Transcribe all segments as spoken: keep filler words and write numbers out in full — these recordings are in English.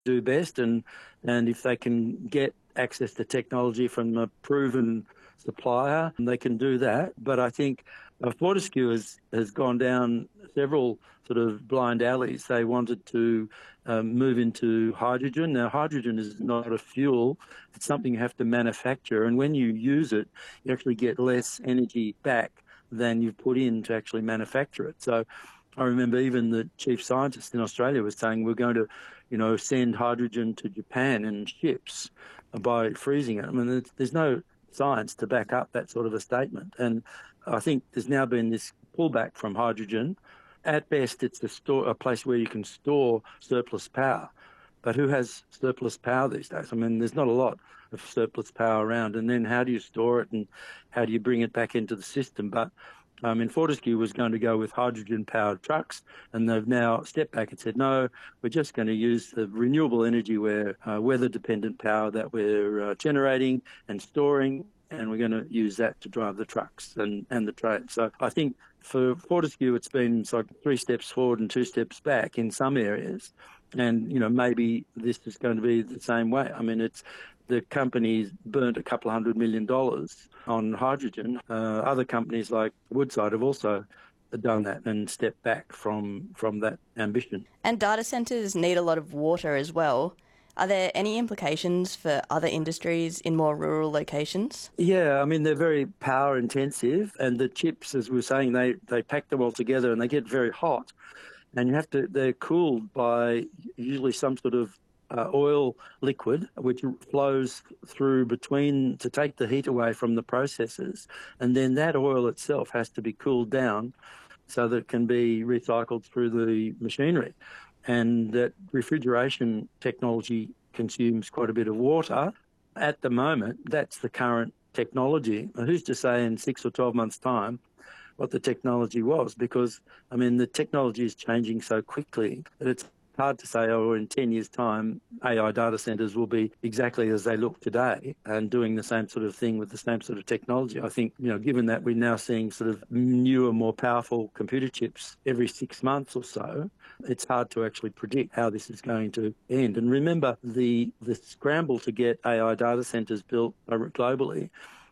do best, and, and if they can get access to technology from a proven supplier, they can do that. But I think uh, Fortescue has, has gone down several sort of blind alleys. They wanted to um, move into hydrogen. Now, hydrogen is not a fuel. It's something you have to manufacture. And when you use it, you actually get less energy back than you've put in to actually manufacture it. So I remember even the chief scientist in Australia was saying we're going to, you know, send hydrogen to Japan in ships by freezing it. I mean, there's, there's no science to back up that sort of a statement. And I think there's now been this pullback from hydrogen. At best, it's a, store, a place where you can store surplus power. But who has surplus power these days? I mean, there's not a lot of surplus power around. And then how do you store it and how do you bring it back into the system? But I mean, Fortescue was going to go with hydrogen-powered trucks, and they've now stepped back and said, no, we're just going to use the renewable energy, where uh, weather-dependent power that we're uh, generating and storing, and we're going to use that to drive the trucks and, and the trade. So I think for Fortescue, it's been like three steps forward and two steps back in some areas. And, you know, maybe this is going to be the same way. I mean, it's the company's burnt a couple of hundred million dollars on hydrogen. Uh, other companies like Woodside have also done that and stepped back from, from that ambition. And data centres need a lot of water as well. Are there any implications for other industries in more rural locations? Yeah, I mean, they're very power intensive, and the chips, as we were saying, they, they pack them all together and they get very hot. And you have to, they're cooled by usually some sort of uh, oil liquid, which flows through between to take the heat away from the processes. And then that oil itself has to be cooled down so that it can be recycled through the machinery. And that refrigeration technology consumes quite a bit of water. At the moment, that's the current technology. Who's to say in six or twelve months' time what the technology was? Because, I mean, the technology is changing so quickly that it's hard to say, oh, in ten years' time, A I data centres will be exactly as they look today and doing the same sort of thing with the same sort of technology. I think, you know, given that we're now seeing sort of newer, more powerful computer chips every six months or so, it's hard to actually predict how this is going to end. And remember, the, the scramble to get A I data centres built globally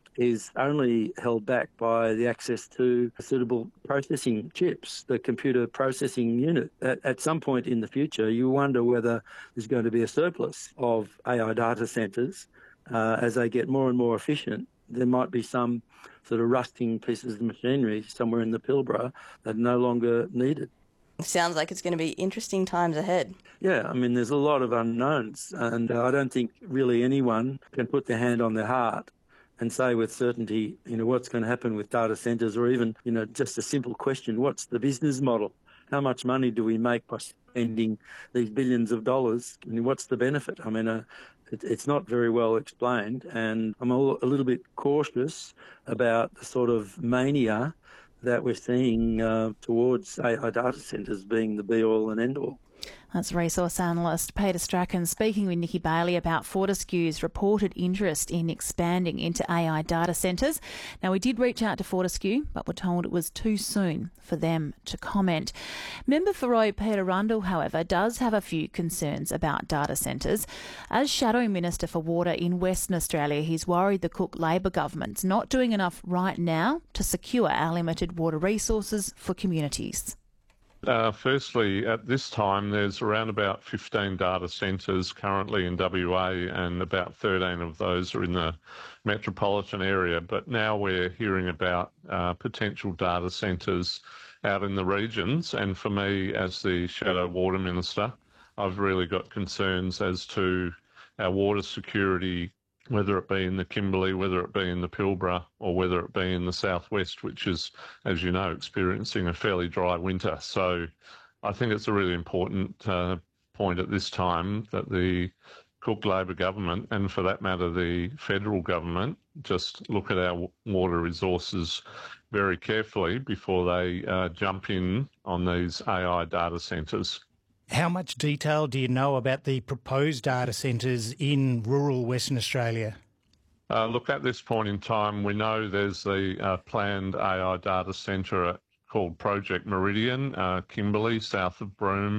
is only held back by the access to suitable processing chips, the computer processing unit. At, at some point in the future, you wonder whether there's going to be a surplus of A I data centres uh, as they get more and more efficient. There might be some sort of rusting pieces of machinery somewhere in the Pilbara that are no longer needed. Sounds like it's going to be interesting times ahead. Yeah, I mean, there's a lot of unknowns, and uh, I don't think really anyone can put their hand on their heart and say with certainty, you know, what's going to happen with data centres, or even, you know, just a simple question, what's the business model? How much money do we make by spending these billions of dollars? I mean, what's the benefit? I mean, uh, it, it's not very well explained, and I'm a, a little bit cautious about the sort of mania that we're seeing uh, towards A I data centres being the be-all and end-all. That's resource analyst Peter Strachan speaking with Nikki Bailey about Fortescue's reported interest in expanding into A I data centres. Now, we did reach out to Fortescue, but were told it was too soon for them to comment. Member for Roe Peter Rundle, however, does have a few concerns about data centres. As Shadow Minister for Water in Western Australia, he's worried the Cook Labor government's not doing enough right now to secure our limited water resources for communities. Uh, firstly, at this time, there's around about fifteen data centres currently in W A, and about thirteen of those are in the metropolitan area. But now we're hearing about uh, potential data centres out in the regions. And for me, as the Shadow Water Minister, I've really got concerns as to our water security, whether it be in the Kimberley, whether it be in the Pilbara, or whether it be in the southwest, which is, as you know, experiencing a fairly dry winter. So I think it's a really important uh, point at this time that the Cook Labor government, and for that matter the federal government, just look at our water resources very carefully before they uh, jump in on these A I data centres. How much detail do you know about the proposed data centres in rural Western Australia? Uh, look, at this point in time, we know there's the uh, planned A I data centre called Project Meridian, uh, Kimberley, south of Broome.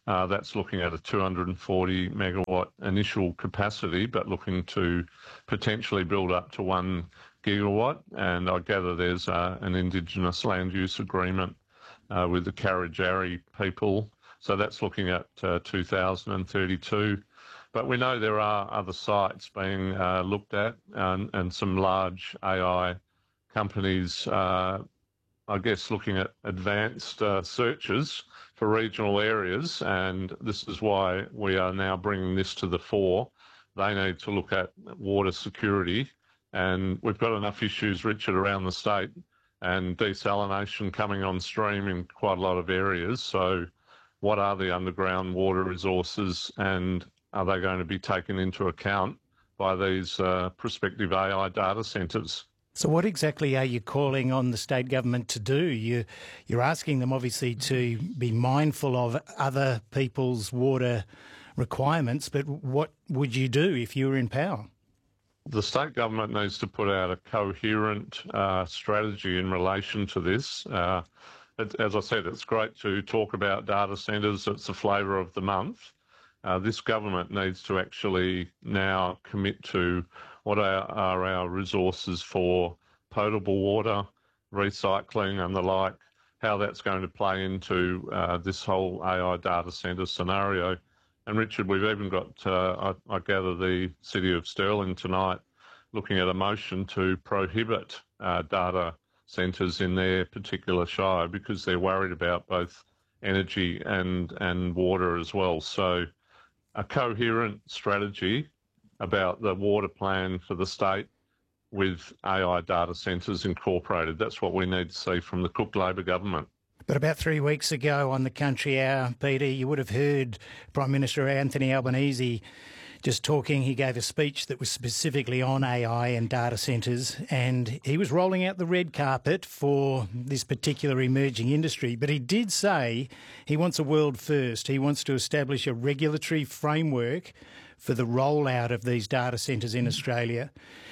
Uh, that's looking at a two hundred forty megawatt initial capacity, but looking to potentially build up to one gigawatt. And I gather there's uh, an Indigenous land use agreement uh, with the Karajari people. So that's looking at uh, two thousand thirty-two. But we know there are other sites being uh, looked at, and, and some large A I companies, uh, I guess, looking at advanced uh, searches for regional areas. And this is why we are now bringing this to the fore. They need to look at water security. And we've got enough issues, Richard, around the state, and desalination coming on stream in quite a lot of areas. So what are the underground water resources, and are they going to be taken into account by these uh, prospective A I data centres? So what exactly are you calling on the state government to do? You, you're asking them, obviously, to be mindful of other people's water requirements, but what would you do if you were in power? The state government needs to put out a coherent uh, strategy in relation to this. Uh, it, as I said, it's great to talk about data centres. It's the flavour of the month. Uh, this government needs to actually now commit to what are, are our resources for potable water, recycling and the like, how that's going to play into uh, this whole A I data centre scenario. And Richard, we've even got, uh, I, I gather, the City of Stirling tonight looking at a motion to prohibit uh, data centres in their particular shire because they're worried about both energy and, and water as well. So a coherent strategy about the water plan for the state with A I data centres incorporated. That's what we need to see from the Cook Labor government. But about three weeks ago on the Country Hour, Peter, you would have heard Prime Minister Anthony Albanese just talking. He gave a speech that was specifically on A I and data centres, and he was rolling out the red carpet for this particular emerging industry. But he did say he wants a world first. He wants to establish a regulatory framework for the rollout of these data centres in Australia.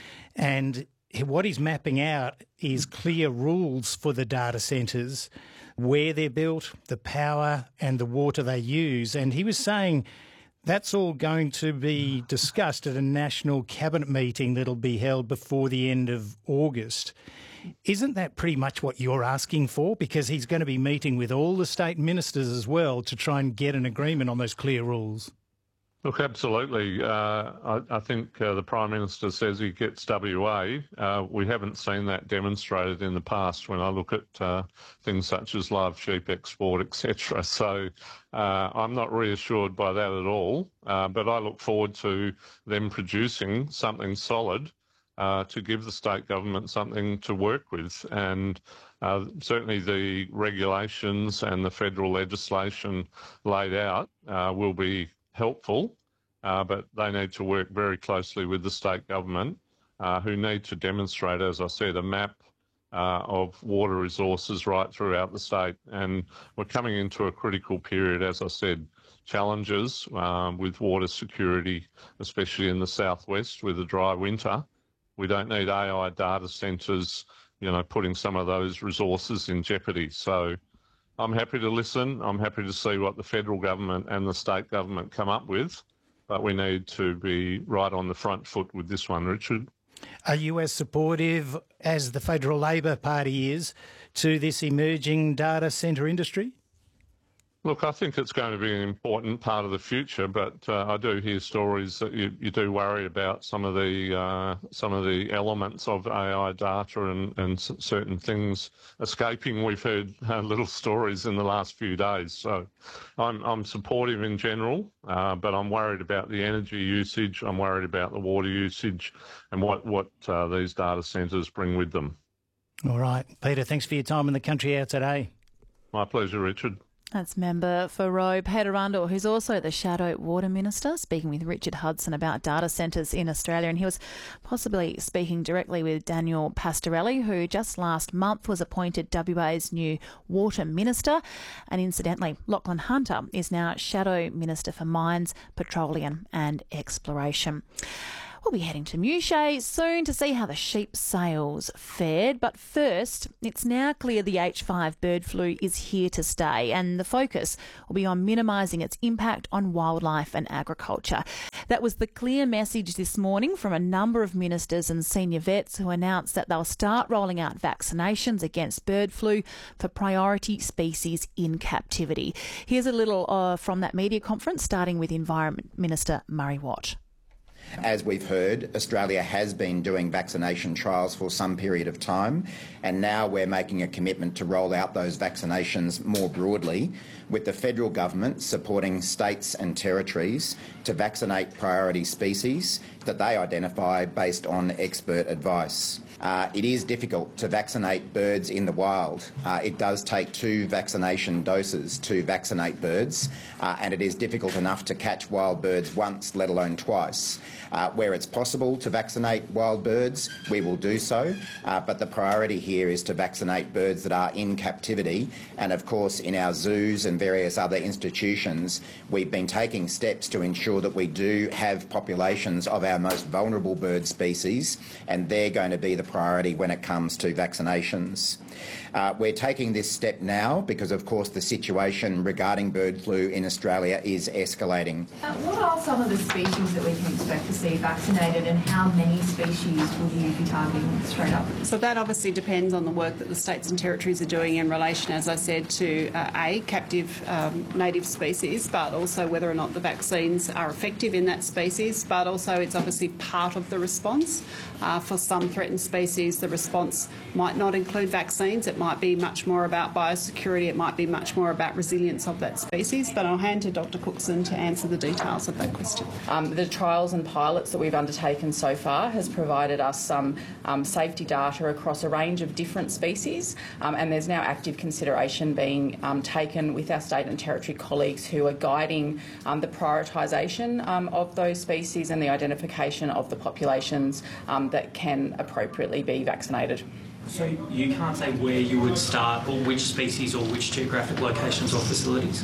And what he's mapping out is clear rules for the data centres, where they're built, the power and the water they use. And he was saying that's all going to be discussed at a national cabinet meeting that'll be held before the end of August. Isn't that pretty much what you're asking for? Because he's going to be meeting with all the state ministers as well to try and get an agreement on those clear rules. Look, absolutely. Uh, I, I think uh, the Prime Minister says he gets W A. Uh, we haven't seen that demonstrated in the past when I look at uh, things such as live sheep export, et cetera. So uh, I'm not reassured by that at all. Uh, but I look forward to them producing something solid uh, to give the state government something to work with. And uh, certainly the regulations and the federal legislation laid out uh, will be helpful, uh, but they need to work very closely with the state government, uh, who need to demonstrate, as I said, a map uh, of water resources right throughout the state. And we're coming into a critical period, as I said, challenges um, with water security, especially in the southwest with a dry winter. We don't need A I data centres, you know, putting some of those resources in jeopardy. So I'm happy to listen. I'm happy to see what the federal government and the state government come up with, but we need to be right on the front foot with this one, Richard. Are you as supportive as the Federal Labor Party is to this emerging data centre industry? Look, I think it's going to be an important part of the future, but uh, I do hear stories that you, you do worry about some of the uh, some of the elements of A I data and, and certain things escaping. We've heard uh, little stories in the last few days, so I'm I'm supportive in general, uh, but I'm worried about the energy usage. I'm worried about the water usage, and what what uh, these data centres bring with them. All right, Peter. Thanks for your time in the Country Hour today. My pleasure, Richard. That's member for Roe, Peter Rundle, who's also the Shadow Water Minister, speaking with Richard Hudson about data centres in Australia. And he was possibly speaking directly with Daniel Pastorelli, who just last month was appointed W A's new Water Minister. And incidentally, Lachlan Hunter is now Shadow Minister for Mines, Petroleum and Exploration. We'll be heading to Mouchet soon to see how the sheep sales fared. But first, it's now clear the H five bird flu is here to stay, and the focus will be on minimising its impact on wildlife and agriculture. That was the clear message this morning from a number of ministers and senior vets who announced that they'll start rolling out vaccinations against bird flu for priority species in captivity. Here's a little uh, from that media conference, starting with Environment Minister Murray Watt. As we've heard, Australia has been doing vaccination trials for some period of time, and now we're making a commitment to roll out those vaccinations more broadly, with the federal government supporting states and territories to vaccinate priority species that they identify based on expert advice. Uh, it is difficult to vaccinate birds in the wild. Uh, it does take two vaccination doses to vaccinate birds, uh, and it is difficult enough to catch wild birds once, let alone twice. Uh, where it's possible to vaccinate wild birds, we will do so, uh, but the priority here is to vaccinate birds that are in captivity. And of course, in our zoos and various other institutions, we've been taking steps to ensure that we do have populations of our most vulnerable bird species, and they're going to be the priority when it comes to vaccinations. Uh, we're taking this step now because, of course, the situation regarding bird flu in Australia is escalating. Uh, what are some of the species that we can expect to see vaccinated, and how many species will you be targeting straight up? So that obviously depends on the work that the states and territories are doing in relation, as I said, to uh, A, captive um, native species, but also whether or not the vaccines are effective in that species, but also it's obviously part of the response. Uh, for some threatened species, the response might not include vaccines. It might be much more about biosecurity. It might be much more about resilience of that species. But I'll hand to Doctor Cookson to answer the details of that question. Um, the trials and pilots that we've undertaken so far has provided us some um, safety data across a range of different species, um, and there's now active consideration being um, taken with our state and territory colleagues who are guiding um, the prioritisation um, of those species and the identification of the populations um, that can appropriately be vaccinated. So you can't say where you would start or which species or which geographic locations or facilities?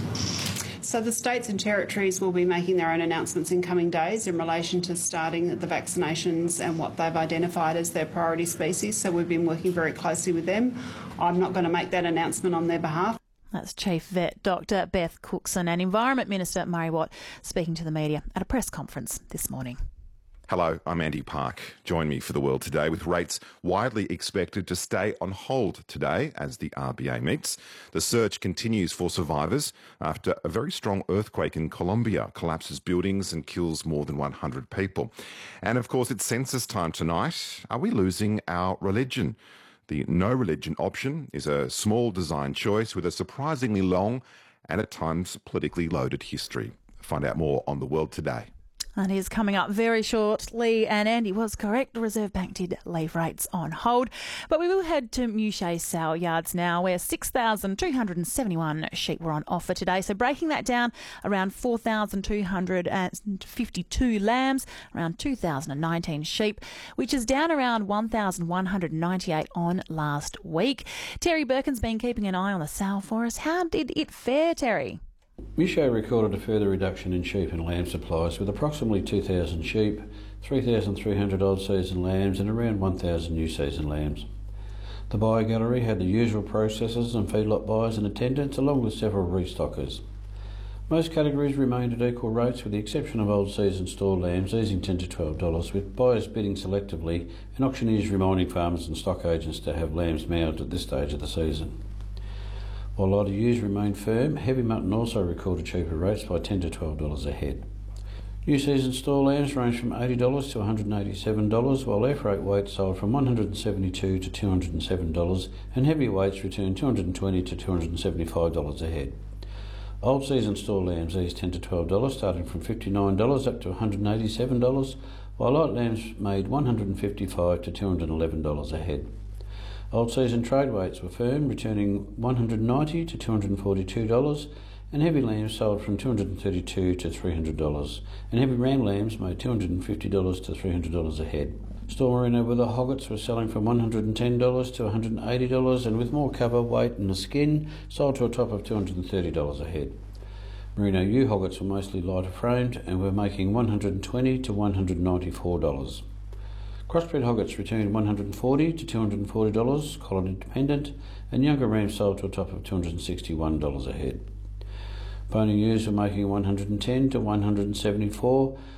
So the states and territories will be making their own announcements in coming days in relation to starting the vaccinations and what they've identified as their priority species. So we've been working very closely with them. I'm not going to make that announcement on their behalf. That's Chief Vet Doctor Beth Cookson and Environment Minister Murray Watt speaking to the media at a press conference this morning. Hello, I'm Andy Park. Join me for The World Today, with rates widely expected to stay on hold today as the R B A meets. The search continues for survivors after a very strong earthquake in Colombia collapses buildings and kills more than one hundred people. And of course, it's census time tonight. Are we losing our religion? The no religion option is a small design choice with a surprisingly long and at times politically loaded history. Find out more on The World Today. That is coming up very shortly, and Andy was correct. The Reserve Bank did leave rates on hold. But we will head to Mouchet sale yards now, where six thousand two hundred seventy-one sheep were on offer today. So breaking that down, around four thousand two hundred fifty-two lambs, around two thousand nineteen sheep, which is down around one thousand one hundred ninety-eight on last week. Terry Birkin's been keeping an eye on the sale for us. How did it fare, Terry? Mouchet recorded a further reduction in sheep and lamb supplies, with approximately two thousand sheep, three thousand three hundred old season lambs and around one thousand new season lambs. The buyer gallery had the usual processors and feedlot buyers in attendance, along with several restockers. Most categories remained at equal rates, with the exception of old season store lambs easing ten to twelve dollars, with buyers bidding selectively and auctioneers reminding farmers and stock agents to have lambs mouthed at this stage of the season. While lighter ewes remained firm, heavy mutton also recorded cheaper rates by ten to twelve dollars a head. New season store lambs range from eighty dollars to one hundred eighty-seven dollars, while air freight weights sold from one hundred seventy-two dollars to two hundred seven dollars, and heavier weights returned two hundred twenty dollars to two hundred seventy-five dollars a head. Old season store lambs eased ten to twelve dollars, starting from fifty-nine dollars up to one hundred eighty-seven dollars, while light lambs made one hundred fifty-five dollars to two hundred eleven dollars a head. Old season trade weights were firm, returning one hundred ninety dollars to two hundred forty-two dollars, and heavy lambs sold from two hundred thirty-two dollars to three hundred dollars, and heavy ram lambs made two hundred fifty dollars to three hundred dollars a head. Store merino wether hoggets were selling from one hundred ten dollars to one hundred eighty dollars, and with more cover, weight and the skin, sold to a top of two hundred thirty dollars a head. Merino ewe hoggets were mostly lighter framed and were making one hundred twenty dollars to one hundred ninety-four dollars. Crossbred hoggets returned one hundred forty dollars to two hundred forty dollars, collar independent, and younger rams sold to a top of two hundred sixty-one dollars a head. Boning ewes were making one hundred ten dollars to one hundred seventy-four dollars,